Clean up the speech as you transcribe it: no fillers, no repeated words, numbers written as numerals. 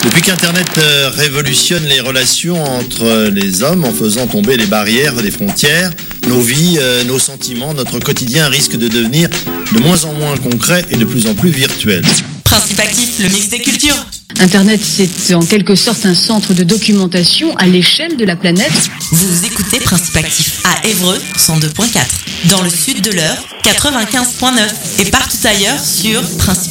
Depuis qu'Internet révolutionne les relations entre les hommes en faisant tomber les barrières des frontières, nos vies, nos sentiments, notre quotidien risque de devenir de moins en moins concret et de plus en plus virtuel. Principe actif, le mix des cultures. Internet, c'est en quelque sorte un centre de documentation à l'échelle de la planète. Vous écoutez Principe actif à Évreux, 102.4. Dans le sud de l'Eure, 95.9. Et partout ailleurs sur Principe